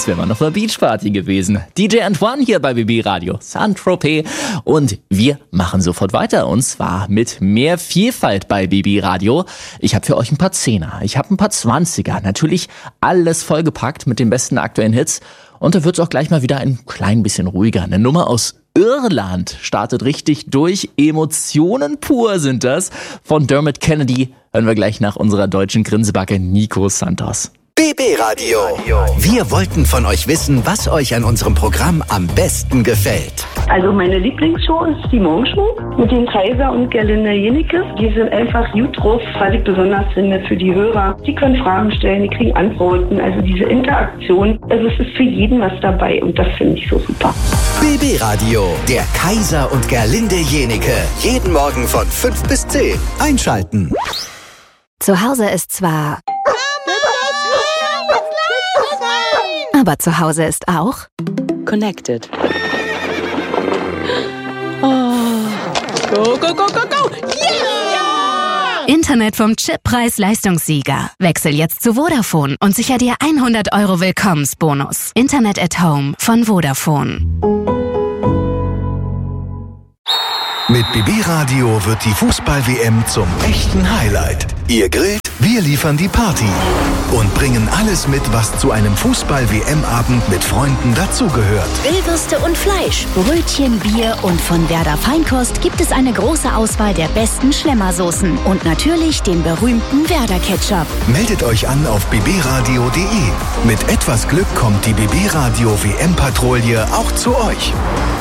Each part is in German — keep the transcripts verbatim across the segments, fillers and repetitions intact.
als wäre man auf einer Beachparty gewesen. D J Antoine hier bei B B Radio Saint-Tropez und wir machen sofort weiter und zwar mit mehr Vielfalt bei B B Radio. Ich habe für euch ein paar Zehner, ich habe ein paar Zwanziger, natürlich alles vollgepackt mit den besten aktuellen Hits und da wird es auch gleich mal wieder ein klein bisschen ruhiger. Eine Nummer aus Irland startet richtig durch. Emotionen pur sind das. Von Dermot Kennedy hören wir gleich nach unserer deutschen Grinsebacke Nico Santos. B B Radio. Wir wollten von euch wissen, was euch an unserem Programm am besten gefällt. Also meine Lieblingsshow ist die Morgenshow mit den Kaiser und Gerlinde Jenike. Die sind einfach gut drauf, was ich besonders finde für die Hörer. Die können Fragen stellen, die kriegen Antworten. Also diese Interaktion, also es ist für jeden was dabei und das finde ich so super. B B Radio, der Kaiser und Gerlinde Jenike. Jeden Morgen von fünf bis zehn. Einschalten. Zu Hause ist zwar... Aber zu Hause ist auch Connected. Oh. Go, go, go, go, go! Yeah! Internet vom Chip Preis-Leistungssieger. Wechsel jetzt zu Vodafone und sicher dir hundert Euro Willkommensbonus. Internet at Home von Vodafone. Mit B B Radio wird die Fußball-W M zum echten Highlight. Ihr grillt, wir liefern die Party und bringen alles mit, was zu einem Fußball-W M-Abend mit Freunden dazugehört. Grillwürste und Fleisch, Brötchen, Bier und von Werder Feinkost gibt es eine große Auswahl der besten Schlemmersoßen und natürlich den berühmten Werder Ketchup. Meldet euch an auf b b radio punkt de. Mit etwas Glück kommt die B B Radio W M-Patrouille auch zu euch.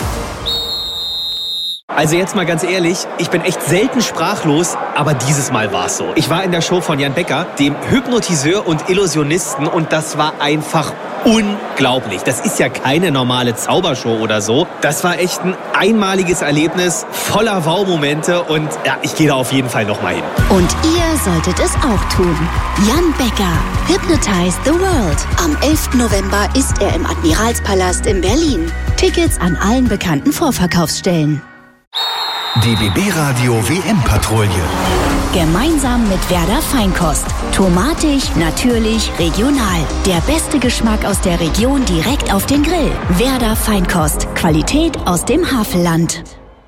Also jetzt mal ganz ehrlich, ich bin echt selten sprachlos, aber dieses Mal war es so. Ich war in der Show von Jan Becker, dem Hypnotiseur und Illusionisten und das war einfach unglaublich. Das ist ja keine normale Zaubershow oder so. Das war echt ein einmaliges Erlebnis, voller Wow-Momente und ja, ich gehe da auf jeden Fall nochmal hin. Und ihr solltet es auch tun. Jan Becker, Hypnotize the World. Am elften November ist er im Admiralspalast in Berlin. Tickets an allen bekannten Vorverkaufsstellen. Die B B Radio W M-Patrouille. Gemeinsam mit Werder Feinkost. Tomatig, natürlich, regional. Der beste Geschmack aus der Region direkt auf den Grill. Werder Feinkost. Qualität aus dem Havelland.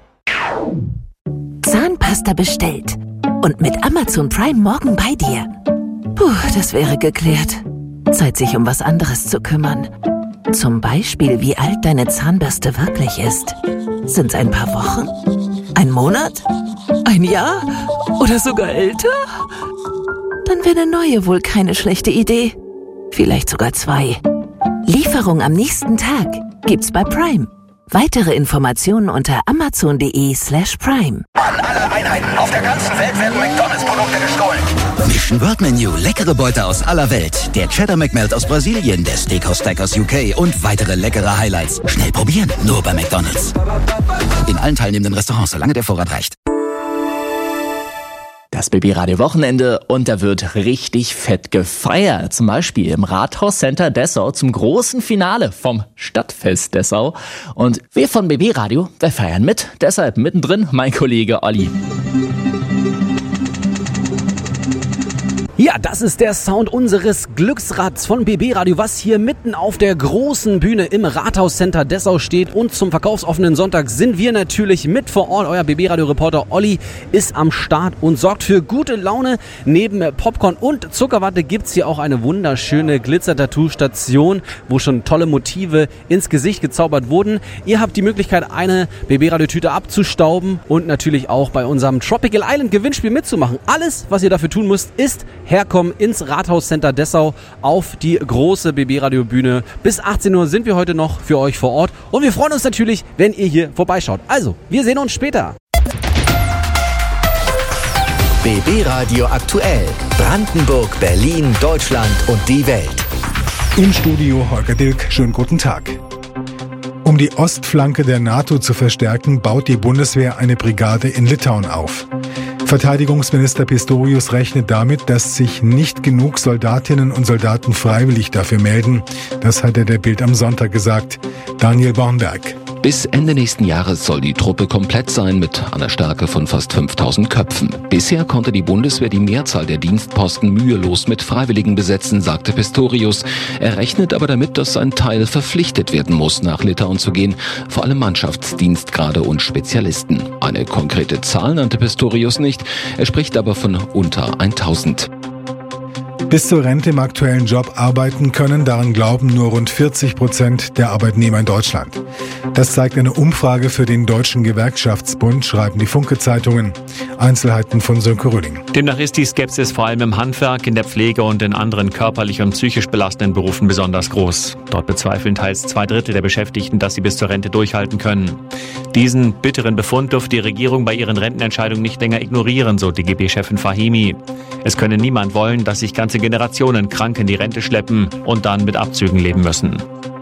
Zahnpasta bestellt. Und mit Amazon Prime morgen bei dir. Puh, das wäre geklärt. Zeit, sich um was anderes zu kümmern. Zum Beispiel, wie alt deine Zahnbürste wirklich ist. Sind's ein paar Wochen? Ein Monat? Ein Jahr? Oder sogar älter? Dann wäre eine neue wohl keine schlechte Idee. Vielleicht sogar zwei. Lieferung am nächsten Tag gibt's bei Prime. Weitere Informationen unter amazon.de slash prime. An alle Einheiten auf der ganzen Welt werden McDonalds-Produkte gestohlen. Mission World Menu, leckere Beute aus aller Welt. Der Cheddar McMelt aus Brasilien, der Steakhouse Stack aus U K und weitere leckere Highlights. Schnell probieren, nur bei McDonalds. In allen teilnehmenden Restaurants, solange der Vorrat reicht. Das B B Radio Wochenende und da wird richtig fett gefeiert. Zum Beispiel im Rathaus Center Dessau zum großen Finale vom Stadtfest Dessau. Und wir von B B Radio, wir feiern mit. Deshalb mittendrin mein Kollege Olli. Ja, das ist der Sound unseres Glücksrads von B B Radio, was hier mitten auf der großen Bühne im Rathauscenter Dessau steht. Und zum verkaufsoffenen Sonntag sind wir natürlich mit vor Ort. Euer B B Radio-Reporter Olli ist am Start und sorgt für gute Laune. Neben Popcorn und Zuckerwatte gibt's hier auch eine wunderschöne Glitzer-Tattoo-Station, wo schon tolle Motive ins Gesicht gezaubert wurden. Ihr habt die Möglichkeit, eine B B Radio-Tüte abzustauben und natürlich auch bei unserem Tropical Island Gewinnspiel mitzumachen. Alles, was ihr dafür tun müsst, ist herkommen ins Rathauscenter Dessau auf die große B B Radio Bühne. Bis achtzehn Uhr sind wir heute noch für euch vor Ort und wir freuen uns natürlich, wenn ihr hier vorbeischaut. Also, wir sehen uns später. B B Radio aktuell. Brandenburg, Berlin, Deutschland und die Welt. Im Studio Holger Dilk. Schönen guten Tag. Um die Ostflanke der NATO zu verstärken, baut die Bundeswehr eine Brigade in Litauen auf. Verteidigungsminister Pistorius rechnet damit, dass sich nicht genug Soldatinnen und Soldaten freiwillig dafür melden. Das hat er der Bild am Sonntag gesagt. Daniel Bornberg. Bis Ende nächsten Jahres soll die Truppe komplett sein mit einer Stärke von fast fünftausend Köpfen. Bisher konnte die Bundeswehr die Mehrzahl der Dienstposten mühelos mit Freiwilligen besetzen, sagte Pistorius. Er rechnet aber damit, dass ein Teil verpflichtet werden muss, nach Litauen zu gehen, vor allem Mannschaftsdienstgrade und Spezialisten. Eine konkrete Zahl nannte Pistorius nicht, er spricht aber von unter tausend. Bis zur Rente im aktuellen Job arbeiten können, daran glauben nur rund vierzig Prozent der Arbeitnehmer in Deutschland. Das zeigt eine Umfrage für den Deutschen Gewerkschaftsbund, schreiben die Funke-Zeitungen. Einzelheiten von Sönke Röding. Demnach ist die Skepsis vor allem im Handwerk, in der Pflege und in anderen körperlich und psychisch belastenden Berufen besonders groß. Dort bezweifeln teils zwei Drittel der Beschäftigten, dass sie bis zur Rente durchhalten können. Diesen bitteren Befund dürfte die Regierung bei ihren Rentenentscheidungen nicht länger ignorieren, so D G B-Chefin Fahimi. Es könne niemand wollen, dass sich ganze Generationen krank in die Rente schleppen und dann mit Abzügen leben müssen.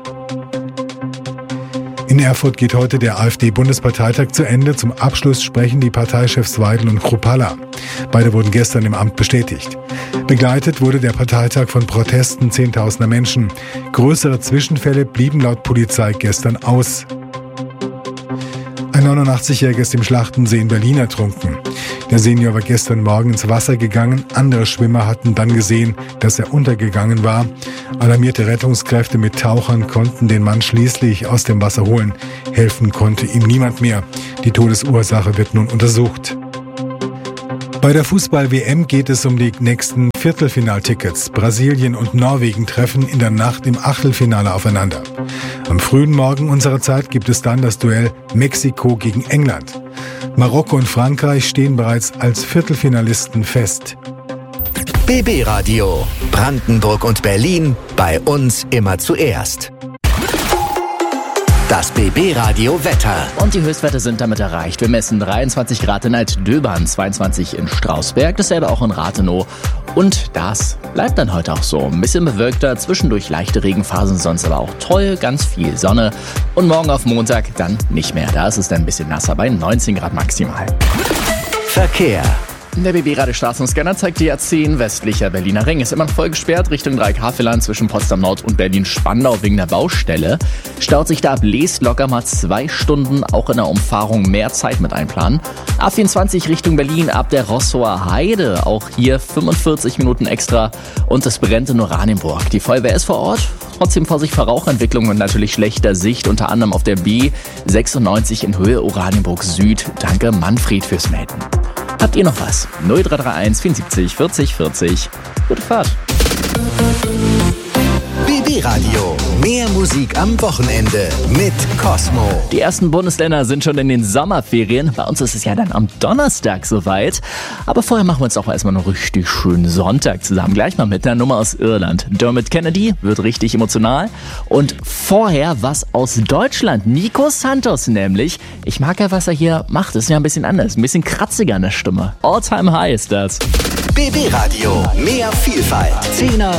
In Erfurt geht heute der AfD-Bundesparteitag zu Ende. Zum Abschluss sprechen die Parteichefs Weidel und Kruppalla. Beide wurden gestern im Amt bestätigt. Begleitet wurde der Parteitag von Protesten zehntausender Menschen. Größere Zwischenfälle blieben laut Polizei gestern aus. Ein neunundachtzig-Jähriger ist im Schlachtensee in Berlin ertrunken. Der Senior war gestern Morgen ins Wasser gegangen. Andere Schwimmer hatten dann gesehen, dass er untergegangen war. Alarmierte Rettungskräfte mit Tauchern konnten den Mann schließlich aus dem Wasser holen. Helfen konnte ihm niemand mehr. Die Todesursache wird nun untersucht. Bei der Fußball-W M geht es um die nächsten Viertelfinaltickets. Brasilien und Norwegen treffen in der Nacht im Achtelfinale aufeinander. Am frühen Morgen unserer Zeit gibt es dann das Duell Mexiko gegen England. Marokko und Frankreich stehen bereits als Viertelfinalisten fest. B B Radio. Brandenburg und Berlin. Bei uns immer zuerst. Das B B Radio Wetter. Und die Höchstwerte sind damit erreicht. Wir messen dreiundzwanzig Grad in Altdöbern, zweiundzwanzig in Strausberg, dasselbe auch in Rathenow. Und das bleibt dann heute auch so. Ein bisschen bewölkter, zwischendurch leichte Regenphasen, sonst aber auch toll, ganz viel Sonne. Und morgen auf Montag dann nicht mehr. Da ist es dann ein bisschen nasser bei neunzehn Grad maximal. Verkehr. Der B B-Radio-Straßenscanner zeigt die A zehn westlicher Berliner Ring. Ist immer noch voll gesperrt Richtung Dreieck-Havelland zwischen Potsdam Nord und Berlin-Spandau wegen der Baustelle. Staut sich da ab Lees locker mal zwei Stunden, auch in der Umfahrung mehr Zeit mit einplanen. A vierundzwanzig Richtung Berlin ab der Rossower Heide. Auch hier fünfundvierzig Minuten extra und es brennt in Oranienburg. Die Feuerwehr ist vor Ort. Trotzdem Vorsicht vor Rauchentwicklung und natürlich schlechter Sicht, unter anderem auf der B sechsundneunzig in Höhe Oranienburg Süd. Danke Manfred fürs Melden. Habt ihr noch was? null drei drei eins vierundsiebzig vierzig vierzig. Gute Fahrt. B B Radio. Mehr Musik am Wochenende mit Cosmo. Die ersten Bundesländer sind schon in den Sommerferien. Bei uns ist es ja dann am Donnerstag soweit. Aber vorher machen wir uns auch erstmal einen richtig schönen Sonntag zusammen. Gleich mal mit einer Nummer aus Irland. Dermot Kennedy wird richtig emotional. Und vorher was aus Deutschland. Nico Santos nämlich. Ich mag ja, was er hier macht. Das ist ja ein bisschen anders. Ein bisschen kratziger an der Stimme. All Time High ist das. B B Radio. Mehr Vielfalt. Zehner